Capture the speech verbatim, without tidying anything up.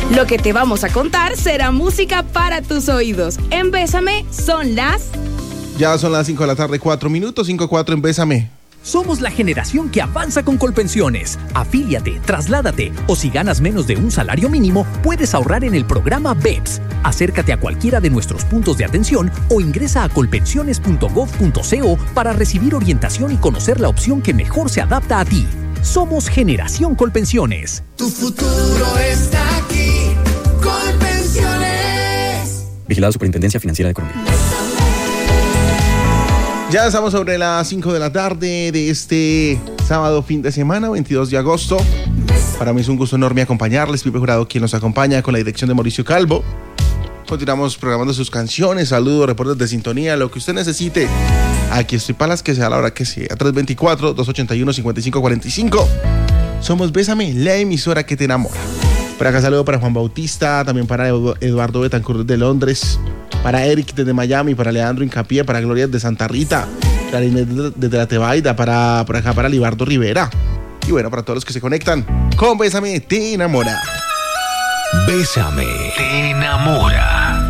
Lo que te vamos a contar será música para tus oídos. En Bésame son las... Ya son las cinco de la tarde, cuatro minutos, cinco cuatro en Bésame. Somos la generación que avanza con Colpensiones. Afíliate, trasládate o si ganas menos de un salario mínimo, puedes ahorrar en el programa B E P S. Acércate a cualquiera de nuestros puntos de atención o ingresa a colpensiones punto gov punto co para recibir orientación y conocer la opción que mejor se adapta a ti. Somos Generación Colpensiones. Tu futuro está aquí. Colpensiones. Vigilado Superintendencia Financiera de Colombia. Ya estamos sobre las cinco de la tarde de este sábado fin de semana, veintidós de agosto. Para mí es un gusto enorme acompañarles. Pipe Jurado quien nos acompaña con la dirección de Mauricio Calvo. Continuamos programando sus canciones, saludos, reportes de sintonía, lo que usted necesite. Aquí estoy para las que sea, a la hora que sea. tres dos cuatro, dos ocho uno, cinco cinco cuatro cinco. Somos Bésame, la emisora que te enamora. Por acá saludo para Juan Bautista, también para Eduardo Betancourt de Londres, para Eric desde Miami, para Leandro Incapié, para Gloria de Santa Rita, para Inés desde la Tebaida, para, por acá para Libardo Rivera. Y bueno, para todos los que se conectan con Bésame, te enamora. Bésame, te enamora.